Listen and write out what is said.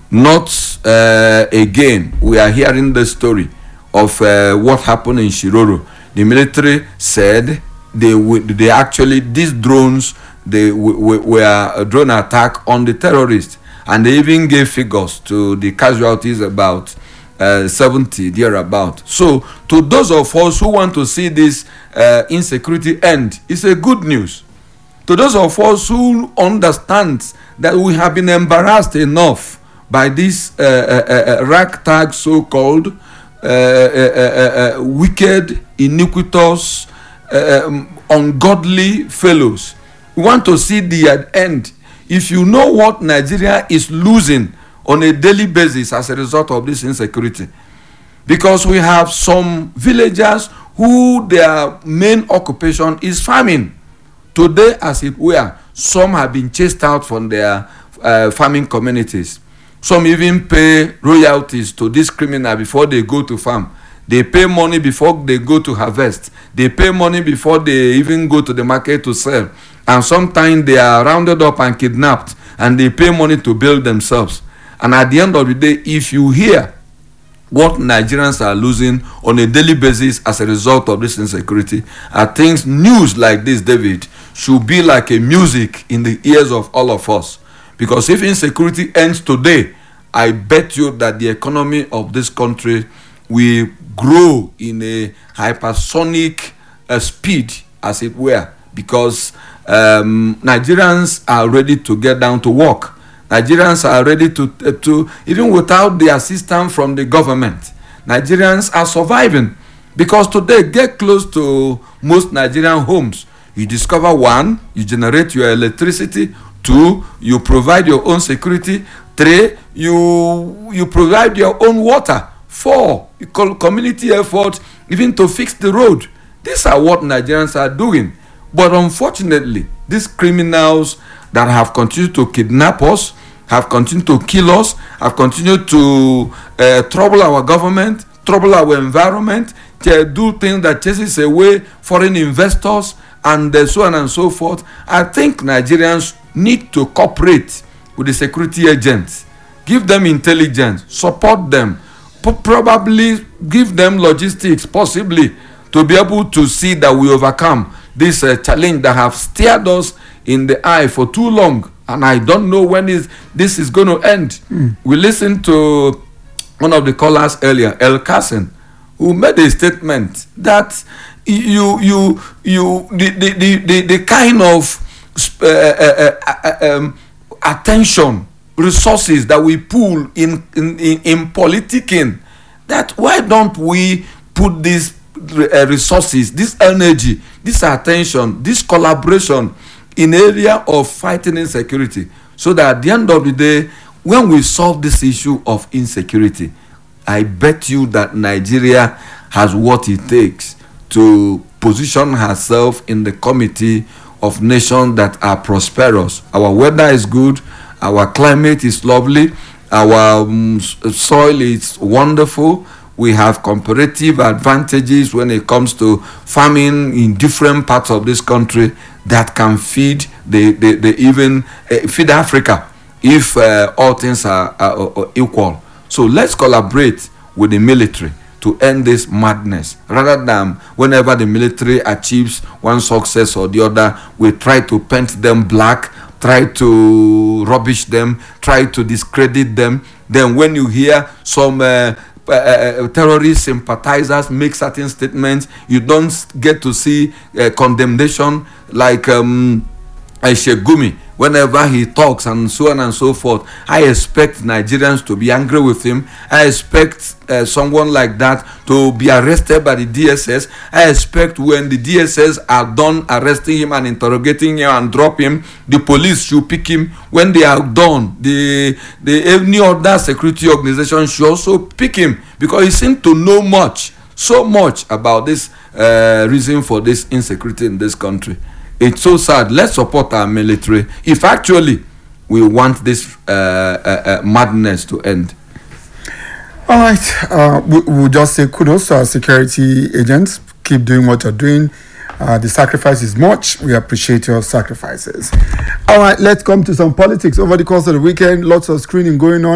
Not again. We are hearing the story of what happened in Shiroro. The military said they actually, these drones, they were a drone attack on the terrorists, and they even gave figures to the casualties, about 70 thereabout. So to those of us who want to see this insecurity end, it's a good news. To those of us who understand that we have been embarrassed enough by this ragtag so-called wicked, iniquitous, ungodly fellows, we want to see the end. If you know what Nigeria is losing on a daily basis as a result of this insecurity, because we have some villagers who their main occupation is farming. Today, as it were, some have been chased out from their farming communities. Some even pay royalties to this criminal before they go to farm. They pay money before they go to harvest. They pay money before they even go to the market to sell. And sometimes they are rounded up and kidnapped, and they pay money to build themselves. And at the end of the day, if you hear what Nigerians are losing on a daily basis as a result of this insecurity, I think news like this, David, should be like a music in the ears of all of us. Because if insecurity ends today, I bet you that the economy of this country will grow in a hypersonic speed, as it were, because Nigerians are ready to get down to work. Nigerians are ready to even without the assistance from the government, Nigerians are surviving. Because today, get close to most Nigerian homes, you discover, one, you generate your electricity; two, you provide your own security; three, you provide your own water; four, you call community effort even to fix the road. These are what Nigerians are doing. But unfortunately, these criminals that have continued to kidnap us, have continued to kill us, have continued to trouble our government, trouble our environment, do things that chases away foreign investors, and so on and so forth. I think Nigerians need to cooperate with the security agents, give them intelligence, support them, probably give them logistics, possibly, to be able to see that we overcome this challenge that have stared us in the eye for too long. And I don't know when this is going to end. We listened to one of the callers earlier, El Kassim, who made a statement that the kind of attention, resources that we pull in politicking, that why don't we put these resources, this energy, this attention, this collaboration in area of fighting insecurity, so that at the end of the day, when we solve this issue of insecurity, I bet you that Nigeria has what it takes to position herself in the committee of nations that are prosperous. Our weather is good, our climate is lovely, our soil is wonderful. We have comparative advantages when it comes to farming in different parts of this country that can feed feed Africa if all things are equal. So let's collaborate with the military to end this madness, rather than whenever the military achieves one success or the other, we try to paint them black, try to rubbish them, try to discredit them. Then when you hear some terrorist sympathizers make certain statements, you don't get to see condemnation like Shegumi whenever he talks and so on and so forth. I expect Nigerians to be angry with him. I expect someone like that to be arrested by the DSS. I expect when the DSS are done arresting him and interrogating him and drop him, the police should pick him. When they are done, any other security organization should also pick him, because he seems to know so much about this reason for this insecurity in this country. It's so sad. Let's support our military if actually we want this madness to end. All right. We'll just say kudos to our security agents. Keep doing what you're doing. The sacrifice is much. We appreciate your sacrifices. All right. Let's come to some politics. Over the course of the weekend, lots of screening going on.